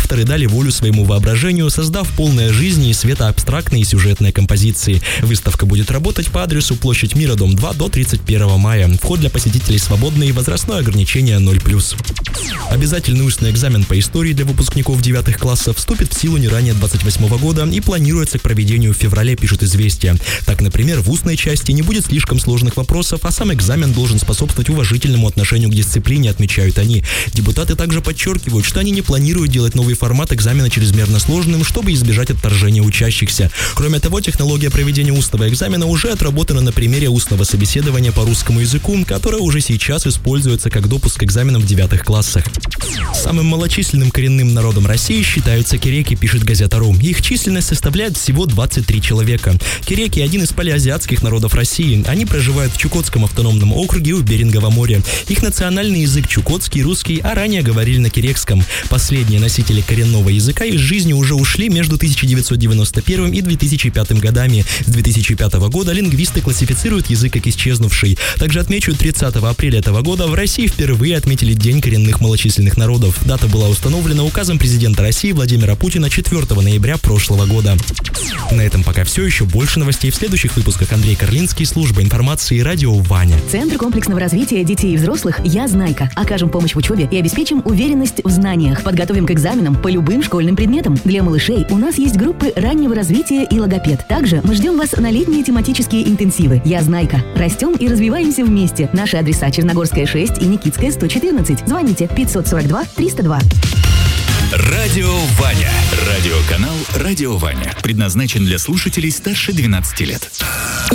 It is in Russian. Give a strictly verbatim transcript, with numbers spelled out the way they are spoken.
авторы дали волю своему воображению, создав полное жизни и света абстрактные сюжетные композиции. Выставка будет работать по адресу Площадь Мира, дом два, до тридцать первого мая. Вход для посетителей свободный, возрастное ограничение ноль плюс. Обязательный устный экзамен по истории для выпускников девятых классов вступит в силу не ранее двадцать восьмого года и планируется к проведению в феврале, пишут «Известия». Так, например, в устной части не будет слишком сложных вопросов, а сам экзамен должен способствовать уважительному отношению к дисциплине, отмечают они. Депутаты также подчеркивают, что они не планируют делать новый формат экзамена чрезмерно сложным, чтобы избежать отторжения учащихся. Кроме того, технология проведения устного экзамена уже отработана на примере устного собеседования по русскому языку, которое уже сейчас используется как допуск к экзаменам в девятых классах. Самым малочисленным коренным народом России считаются киреки, пишет газета.ру. Их численность составляет всего двадцать три человека. Киреки – один из палеазиатских народов России. Они проживают в Чукотском автономном округе у Берингового моря. Их национальный язык чукотский, русский, а ранее говорили на кирекском. Последние носители коренного языка из жизни уже ушли между тысяча девятьсот девяносто первым и две тысячи пятым годами. С две тысячи пятого года лингвисты классифицируют язык как исчезнувший. Также отмечу, тридцатого апреля этого года в России впервые отметили День коренных малочисленных народов. Дата была установлена указом президента России Владимира Путина четвёртого ноября прошлого года. На этом пока все. Еще больше новостей в следующих выпусках. Андрей Карлинский, служба информации, радио Ваня. Центр комплексного развития детей и взрослых «Я Знайка». Окажем помощь в учебе и обеспечим уверенность в знаниях. Подготовим к экзаменам по любым школьным предметам. Для малышей у нас есть группы раннего развития и логопед. Также мы ждем вас на летние тематические интенсивы. «Я Знайка». Растем и развиваемся вместе. Наши адреса: Черногорская шесть и Никитская сто четырнадцать. Звоните пятьсот сорок два триста два. Радио Ваня. Радиоканал «Радио Ваня». Предназначен для слушателей старше двенадцати лет.